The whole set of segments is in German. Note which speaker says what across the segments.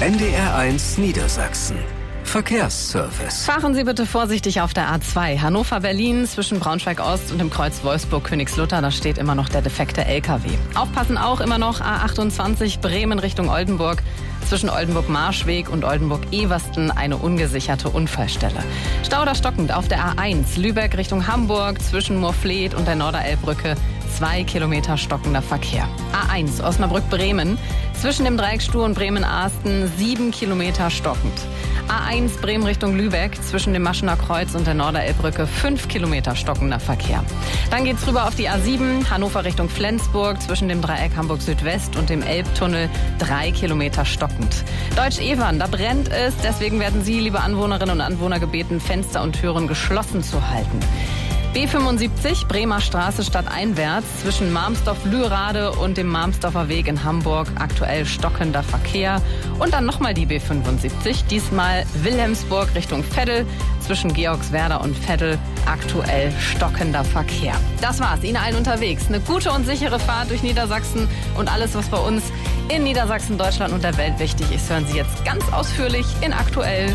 Speaker 1: NDR1 Niedersachsen. Verkehrsservice.
Speaker 2: Fahren Sie bitte vorsichtig auf der A2. Hannover-Berlin zwischen Braunschweig-Ost und dem Kreuz Wolfsburg-Königslutter. Da steht immer noch der defekte LKW. Aufpassen auch immer noch A28 Bremen Richtung Oldenburg. Zwischen Oldenburg-Marschweg und Oldenburg-Eversten eine ungesicherte Unfallstelle. Stau oder stockend auf der A1 Lübeck Richtung Hamburg zwischen Moorfleet und der Norderelbbrücke. 2 Kilometer stockender Verkehr. A1 Osnabrück-Bremen zwischen dem Dreiecksstuhl und Bremen-Ahsten 7 Kilometer stockend. A1 Bremen Richtung Lübeck zwischen dem Maschener Kreuz und der Norderelbbrücke 5 Kilometer stockender Verkehr. Dann geht's rüber auf die A7 Hannover Richtung Flensburg zwischen dem Dreieck Hamburg Südwest und dem Elbtunnel 3 Kilometer stockend. Deutsch-Evern, da brennt es, deswegen werden Sie, liebe Anwohnerinnen und Anwohner, gebeten, Fenster und Türen geschlossen zu halten. B75 Bremer Straße stadteinwärts zwischen Marmsdorf-Lührade und dem Marmsdorfer Weg in Hamburg aktuell stockender Verkehr. Und dann nochmal die B75, diesmal Wilhelmsburg Richtung Veddel zwischen Georgswerda und Veddel aktuell stockender Verkehr. Das war's, Ihnen allen unterwegs. Eine gute und sichere Fahrt durch Niedersachsen und alles, was bei uns in Niedersachsen, Deutschland und der Welt wichtig ist, hören Sie jetzt ganz ausführlich in Aktuell.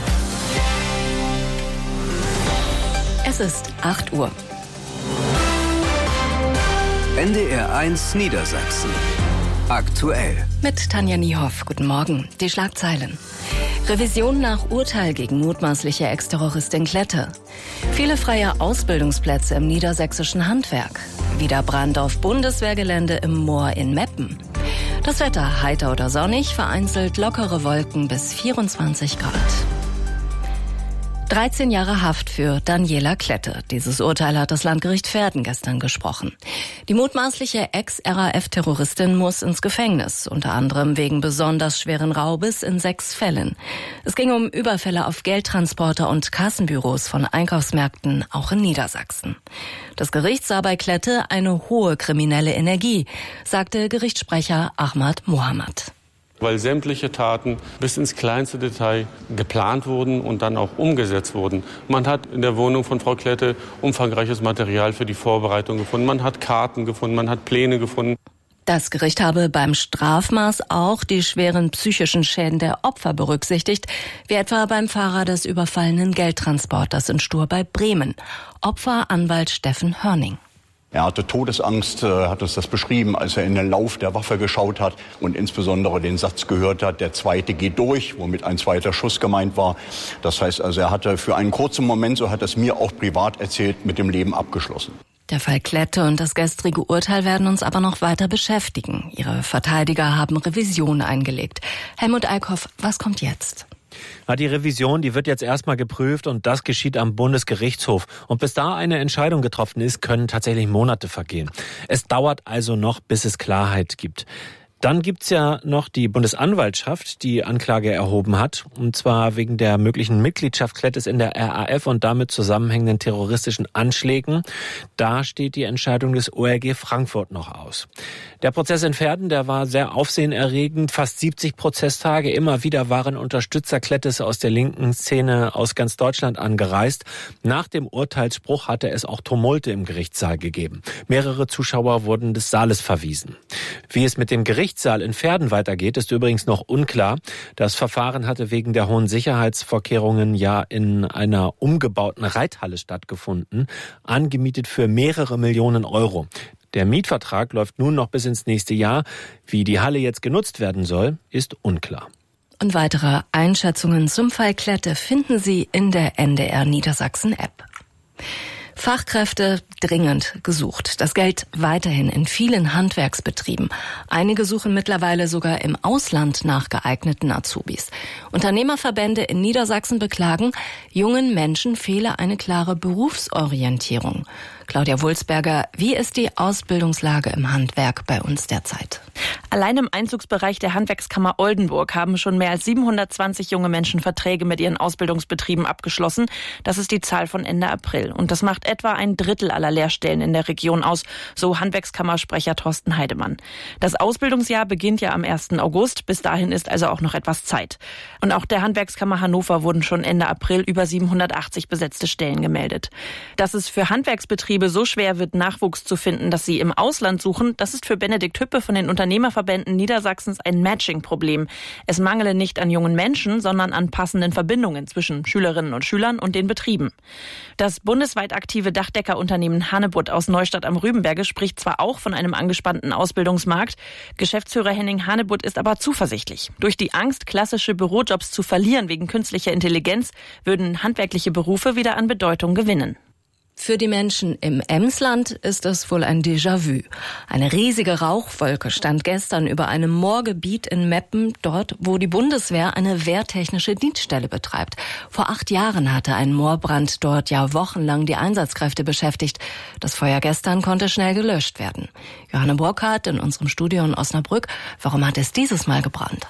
Speaker 3: Es ist 8 Uhr.
Speaker 1: NDR1 Niedersachsen. Aktuell.
Speaker 3: Mit Tanja Niehoff. Guten Morgen. Die Schlagzeilen. Revision nach Urteil gegen mutmaßliche Ex-Terroristin Klette. Viele freie Ausbildungsplätze im niedersächsischen Handwerk. Wieder Brand auf Bundeswehrgelände im Moor in Meppen. Das Wetter heiter oder sonnig, vereinzelt lockere Wolken bis 24 Grad. 13 Jahre Haft für Daniela Klette. Dieses Urteil hat das Landgericht Verden gestern gesprochen. Die mutmaßliche Ex-RAF-Terroristin muss ins Gefängnis, unter anderem wegen besonders schweren Raubes in 6 Fällen. Es ging um Überfälle auf Geldtransporter und Kassenbüros von Einkaufsmärkten, auch in Niedersachsen. Das Gericht sah bei Klette eine hohe kriminelle Energie, sagte Gerichtssprecher Ahmad Mohammed.
Speaker 4: Weil sämtliche Taten bis ins kleinste Detail geplant wurden und dann auch umgesetzt wurden. Man hat in der Wohnung von Frau Klette umfangreiches Material für die Vorbereitung gefunden. Man hat Karten gefunden, man hat Pläne gefunden.
Speaker 3: Das Gericht habe beim Strafmaß auch die schweren psychischen Schäden der Opfer berücksichtigt, wie etwa beim Fahrer des überfallenen Geldtransporters in Stur bei Bremen. Opfer Anwalt Steffen Hörning.
Speaker 5: Er hatte Todesangst, hat uns das beschrieben, als er in den Lauf der Waffe geschaut hat und insbesondere den Satz gehört hat, der zweite geht durch, womit ein zweiter Schuss gemeint war. Das heißt also, er hatte für einen kurzen Moment, so hat er es mir auch privat erzählt, mit dem Leben abgeschlossen.
Speaker 3: Der Fall Klette und das gestrige Urteil werden uns aber noch weiter beschäftigen. Ihre Verteidiger haben Revision eingelegt. Helmut Eickhoff, was kommt jetzt?
Speaker 6: Die Revision, die wird jetzt erstmal geprüft und das geschieht am Bundesgerichtshof. Und bis da eine Entscheidung getroffen ist, können tatsächlich Monate vergehen. Es dauert also noch, bis es Klarheit gibt. Dann gibt's ja noch die Bundesanwaltschaft, die Anklage erhoben hat, und zwar wegen der möglichen Mitgliedschaft Klettes in der RAF und damit zusammenhängenden terroristischen Anschlägen. Da steht die Entscheidung des OLG Frankfurt noch aus. Der Prozess in Verden, der war sehr aufsehenerregend, fast 70 Prozesstage. Immer wieder waren Unterstützer Klettes aus der linken Szene aus ganz Deutschland angereist. Nach dem Urteilsspruch hatte es auch Tumulte im Gerichtssaal gegeben. Mehrere Zuschauer wurden des Saales verwiesen. Wie es mit dem Gerichtssaal in Verden weitergeht, ist übrigens noch unklar. Das Verfahren hatte wegen der hohen Sicherheitsvorkehrungen ja in einer umgebauten Reithalle stattgefunden, angemietet für mehrere Millionen Euro. Der Mietvertrag läuft nun noch bis ins nächste Jahr. Wie die Halle jetzt genutzt werden soll, ist unklar.
Speaker 3: Und weitere Einschätzungen zum Fall Klette finden Sie in der NDR Niedersachsen App. Fachkräfte dringend gesucht. Das Geld weiterhin in vielen Handwerksbetrieben. Einige suchen mittlerweile sogar im Ausland nach geeigneten Azubis. Unternehmerverbände in Niedersachsen beklagen, jungen Menschen fehle eine klare Berufsorientierung. Claudia Wulsberger, wie ist die Ausbildungslage im Handwerk bei uns derzeit?
Speaker 7: Allein im Einzugsbereich der Handwerkskammer Oldenburg haben schon mehr als 720 junge Menschen Verträge mit ihren Ausbildungsbetrieben abgeschlossen. Das ist die Zahl von Ende April. Und das macht macht etwa 1/3 aller Lehrstellen in der Region aus, so Handwerkskammersprecher Thorsten Heidemann. Das Ausbildungsjahr beginnt ja am 1. August, bis dahin ist also auch noch etwas Zeit. Und auch der Handwerkskammer Hannover wurden schon Ende April über 780 besetzte Stellen gemeldet. Dass es für Handwerksbetriebe so schwer wird, Nachwuchs zu finden, dass sie im Ausland suchen, das ist für Benedikt Hüppe von den Unternehmerverbänden Niedersachsens ein Matching-Problem. Es mangele nicht an jungen Menschen, sondern an passenden Verbindungen zwischen Schülerinnen und Schülern und den Betrieben. Das bundesweit aktive Dachdeckerunternehmen Hanebutt aus Neustadt am Rübenberge spricht zwar auch von einem angespannten Ausbildungsmarkt, Geschäftsführer Henning Hanebutt ist aber zuversichtlich. Durch die Angst, klassische Bürojobs zu verlieren wegen künstlicher Intelligenz, würden handwerkliche Berufe wieder an Bedeutung gewinnen.
Speaker 3: Für die Menschen im Emsland ist es wohl ein Déjà-vu. Eine riesige Rauchwolke stand gestern über einem Moorgebiet in Meppen, dort, wo die Bundeswehr eine wehrtechnische Dienststelle betreibt. Vor 8 Jahren hatte ein Moorbrand dort ja wochenlang die Einsatzkräfte beschäftigt. Das Feuer gestern konnte schnell gelöscht werden. Johanne Burkhardt in unserem Studio in Osnabrück. Warum hat es dieses Mal gebrannt?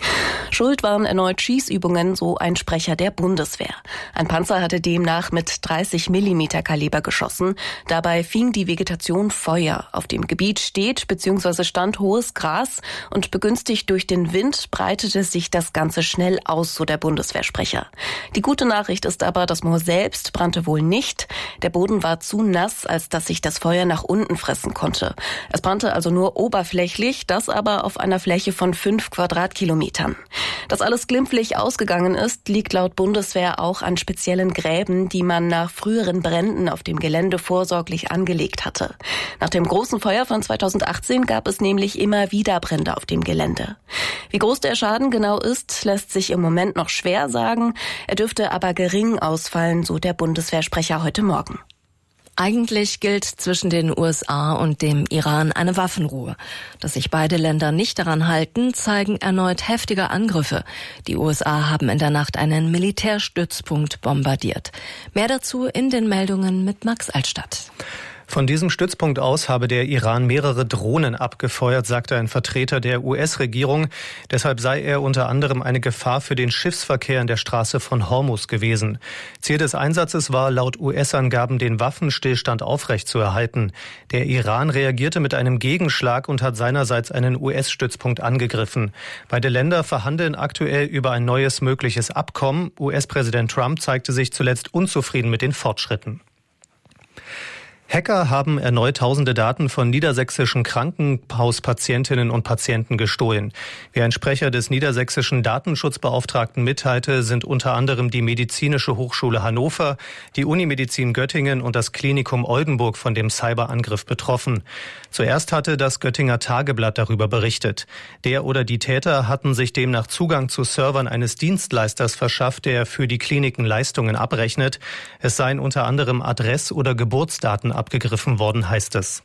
Speaker 8: Schuld waren erneut Schießübungen, so ein Sprecher der Bundeswehr. Ein Panzer hatte demnach mit 30 mm Kaliber geschossen. Dabei fing die Vegetation Feuer. Auf dem Gebiet steht bzw. stand hohes Gras und begünstigt durch den Wind breitete sich das Ganze schnell aus, so der Bundeswehrsprecher. Die gute Nachricht ist aber, das Moor selbst brannte wohl nicht. Der Boden war zu nass, als dass sich das Feuer nach unten fressen konnte. Es brannte also nur oberflächlich, das aber auf einer Fläche von 5 Quadratkilometern. Dass alles glimpflich ausgegangen ist, liegt laut Bundeswehr auch an speziellen Gräben, die man nach früheren Bränden auf dem Gelände vorsorglich angelegt hatte. Nach dem großen Feuer von 2018 gab es nämlich immer wieder Brände auf dem Gelände. Wie groß der Schaden genau ist, lässt sich im Moment noch schwer sagen. Er dürfte aber gering ausfallen, so der Bundeswehrsprecher heute Morgen.
Speaker 3: Eigentlich gilt zwischen den USA und dem Iran eine Waffenruhe. Dass sich beide Länder nicht daran halten, zeigen erneut heftige Angriffe. Die USA haben in der Nacht einen Militärstützpunkt bombardiert. Mehr dazu in den Meldungen mit Max Altstadt.
Speaker 9: Von diesem Stützpunkt aus habe der Iran mehrere Drohnen abgefeuert, sagte ein Vertreter der US-Regierung. Deshalb sei er unter anderem eine Gefahr für den Schiffsverkehr in der Straße von Hormuz gewesen. Ziel des Einsatzes war laut US-Angaben, den Waffenstillstand aufrechtzuerhalten. Der Iran reagierte mit einem Gegenschlag und hat seinerseits einen US-Stützpunkt angegriffen. Beide Länder verhandeln aktuell über ein neues mögliches Abkommen. US-Präsident Trump zeigte sich zuletzt unzufrieden mit den Fortschritten. Hacker haben erneut tausende Daten von niedersächsischen Krankenhauspatientinnen und Patienten gestohlen. Wie ein Sprecher des niedersächsischen Datenschutzbeauftragten mitteilte, sind unter anderem die Medizinische Hochschule Hannover, die Unimedizin Göttingen und das Klinikum Oldenburg von dem Cyberangriff betroffen. Zuerst hatte das Göttinger Tageblatt darüber berichtet. Der oder die Täter hatten sich demnach Zugang zu Servern eines Dienstleisters verschafft, der für die Kliniken Leistungen abrechnet. Es seien unter anderem Adress- oder Geburtsdaten abgegriffen worden, heißt es.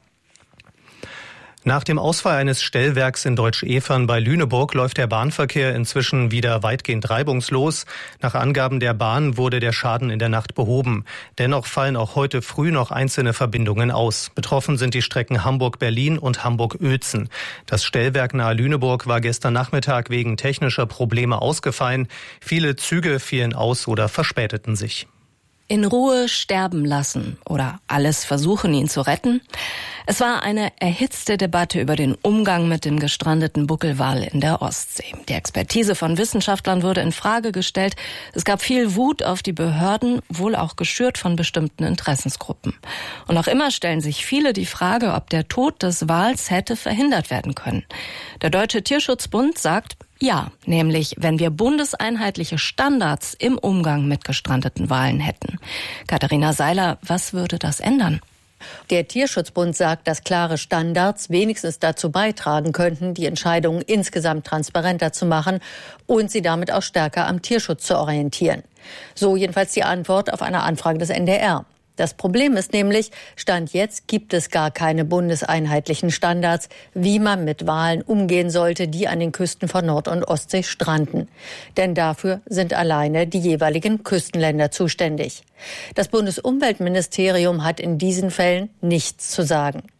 Speaker 9: Nach dem Ausfall eines Stellwerks in Deutsch-Evern bei Lüneburg läuft der Bahnverkehr inzwischen wieder weitgehend reibungslos. Nach Angaben der Bahn wurde der Schaden in der Nacht behoben. Dennoch fallen auch heute früh noch einzelne Verbindungen aus. Betroffen sind die Strecken Hamburg-Berlin und Hamburg-Uelzen. Das Stellwerk nahe Lüneburg war gestern Nachmittag wegen technischer Probleme ausgefallen. Viele Züge fielen aus oder verspäteten sich.
Speaker 3: In Ruhe sterben lassen oder alles versuchen, ihn zu retten? Es war eine erhitzte Debatte über den Umgang mit dem gestrandeten Buckelwal in der Ostsee. Die Expertise von Wissenschaftlern wurde in Frage gestellt. Es gab viel Wut auf die Behörden, wohl auch geschürt von bestimmten Interessensgruppen. Und noch immer stellen sich viele die Frage, ob der Tod des Wals hätte verhindert werden können. Der Deutsche Tierschutzbund sagt, ja, nämlich wenn wir bundeseinheitliche Standards im Umgang mit gestrandeten Walen hätten. Katharina Seiler, was würde das ändern?
Speaker 10: Der Tierschutzbund sagt, dass klare Standards wenigstens dazu beitragen könnten, die Entscheidungen insgesamt transparenter zu machen und sie damit auch stärker am Tierschutz zu orientieren. So jedenfalls die Antwort auf eine Anfrage des NDR. Das Problem ist nämlich, Stand jetzt gibt es gar keine bundeseinheitlichen Standards, wie man mit Walen umgehen sollte, die an den Küsten von Nord- und Ostsee stranden. Denn dafür sind alleine die jeweiligen Küstenländer zuständig. Das Bundesumweltministerium hat in diesen Fällen nichts zu sagen.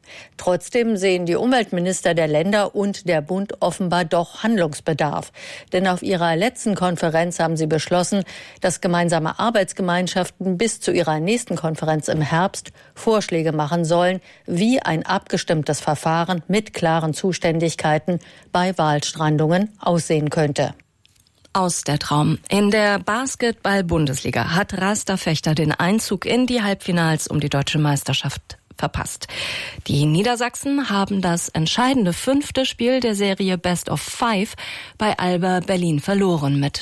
Speaker 10: Trotzdem sehen die Umweltminister der Länder und der Bund offenbar doch Handlungsbedarf. Denn auf ihrer letzten Konferenz haben sie beschlossen, dass gemeinsame Arbeitsgemeinschaften bis zu ihrer nächsten Konferenz im Herbst Vorschläge machen sollen, wie ein abgestimmtes Verfahren mit klaren Zuständigkeiten bei Walstrandungen aussehen könnte.
Speaker 3: Aus der Traum. In der Basketball-Bundesliga hat Raster Fechter den Einzug in die Halbfinals um die deutsche Meisterschaft verpasst. Die Niedersachsen haben das entscheidende 5. Spiel der Serie Best of 5 bei Alba Berlin verloren mit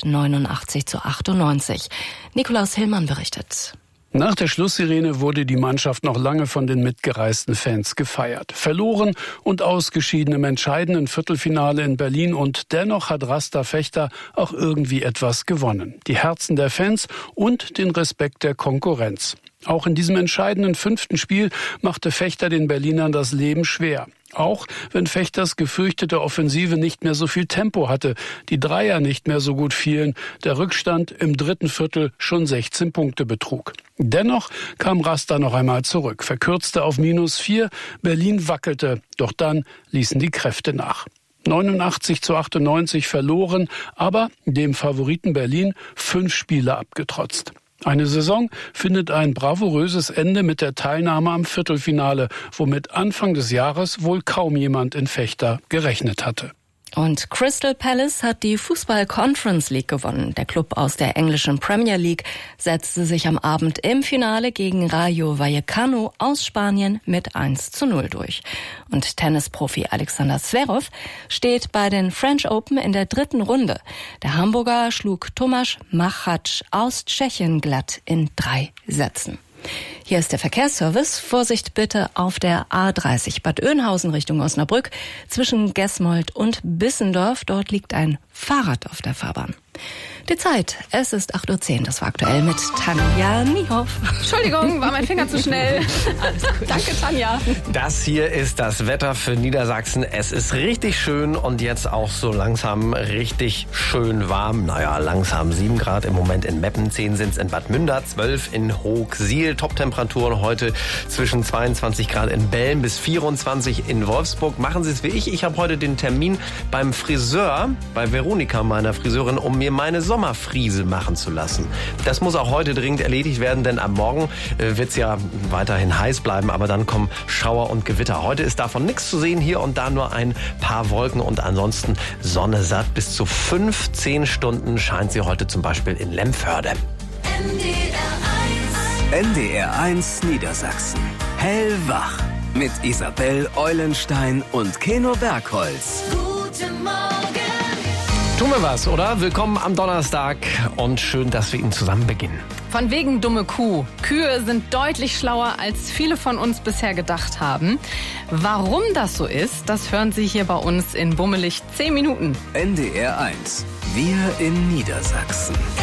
Speaker 3: 89:98. Nikolaus Hillmann berichtet.
Speaker 11: Nach der Schlusssirene wurde die Mannschaft noch lange von den mitgereisten Fans gefeiert. Verloren und ausgeschieden im entscheidenden Viertelfinale in Berlin und dennoch hat Raster Fechter auch irgendwie etwas gewonnen. Die Herzen der Fans und den Respekt der Konkurrenz. Auch in diesem entscheidenden 5. Spiel machte Fechter den Berlinern das Leben schwer. Auch wenn Fechters gefürchtete Offensive nicht mehr so viel Tempo hatte, die Dreier nicht mehr so gut fielen, der Rückstand im 3. Viertel schon 16 Punkte betrug. Dennoch kam Raster noch einmal zurück, verkürzte auf -4, Berlin wackelte, doch dann ließen die Kräfte nach. 89:98 verloren, aber dem Favoriten Berlin 5 Spiele abgetrotzt. Eine Saison findet ein bravouröses Ende mit der Teilnahme am Viertelfinale, womit Anfang des Jahres wohl kaum jemand in Fechter gerechnet hatte.
Speaker 3: Und Crystal Palace hat die Fußball-Conference League gewonnen. Der Club aus der englischen Premier League setzte sich am Abend im Finale gegen Rayo Vallecano aus Spanien mit 1:0 durch. Und Tennisprofi Alexander Zverev steht bei den French Open in der 3. Runde. Der Hamburger schlug Tomáš Machač aus Tschechien glatt in 3 Sätzen. Hier ist der Verkehrsservice. Vorsicht bitte auf der A30 Bad Oeynhausen Richtung Osnabrück zwischen Gesmold und Bissendorf. Dort liegt ein Fahrrad auf der Fahrbahn. Die Zeit, es ist 8:10 Uhr. Das war aktuell mit Tanja Niehoff.
Speaker 2: Entschuldigung, war mein Finger zu schnell. Alles gut. Danke, Tanja.
Speaker 12: Das hier ist das Wetter für Niedersachsen. Es ist richtig schön und jetzt auch so langsam richtig schön warm. Naja, langsam 7 Grad im Moment in Meppen, 10 sind es in Bad Münder, 12 in Hoogsiel. Top-Temperaturen heute zwischen 22 Grad in Belm bis 24 in Wolfsburg. Machen Sie es wie ich. Ich habe heute den Termin beim Friseur, bei Veronika, meiner Friseurin, um mir meine Sommerfriese machen zu lassen. Das muss auch heute dringend erledigt werden, denn am Morgen wird es ja weiterhin heiß bleiben, aber dann kommen Schauer und Gewitter. Heute ist davon nichts zu sehen, hier und da nur ein paar Wolken und ansonsten Sonne satt. Bis zu 15 Stunden scheint sie heute zum Beispiel in Lemförde.
Speaker 1: NDR 1 Niedersachsen. Hellwach. Mit Isabel Eulenstein und Keno Bergholz.
Speaker 12: Guten Morgen. Tun wir was, oder? Willkommen am Donnerstag und schön, dass wir ihn zusammen beginnen.
Speaker 2: Von wegen dumme Kuh. Kühe sind deutlich schlauer, als viele von uns bisher gedacht haben. Warum das so ist, das hören Sie hier bei uns in bummelig 10 Minuten.
Speaker 1: NDR 1. Wir in Niedersachsen.